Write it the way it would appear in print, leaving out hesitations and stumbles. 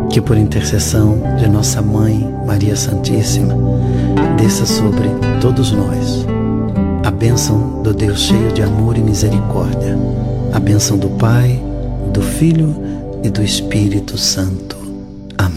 que por intercessão de nossa Mãe, Maria Santíssima, desça sobre todos nós a bênção do Deus cheio de amor e misericórdia, a bênção do Pai, do Filho e do Espírito Santo.